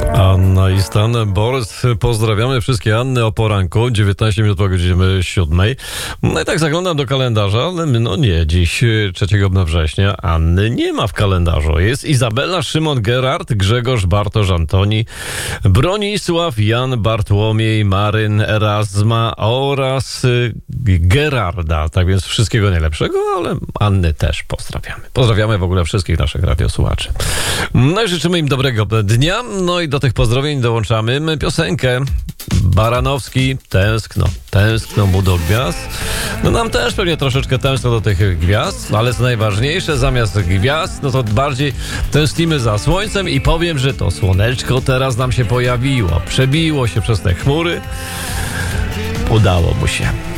Anna i Stan, Borys, pozdrawiamy wszystkie Anny o poranku, 19 minut po godzinie 7. No i tak zaglądam do kalendarza, ale no nie, dziś 3 września Anny nie ma w kalendarzu. Jest Izabela, Szymon, Gerard, Grzegorz, Bartosz, Antoni, Bronisław, Jan, Bartłomiej, Maryn, Erasma oraz Gerarda. Tak więc wszystkiego najlepszego, ale Anny też pozdrawiamy. Pozdrawiamy w ogóle wszystkich naszych radiosłuchaczy. No i życzymy im dobrego dnia. No i do tych pozdrowień dołączamy piosenkę. Baranowski, tęskno mu do gwiazd. No nam też pewnie troszeczkę tęskno do tych gwiazd, ale co najważniejsze, zamiast gwiazd, no to bardziej tęsknimy za słońcem i powiem, że to słoneczko teraz nam się pojawiło. Przebiło się przez te chmury. Udało mu się.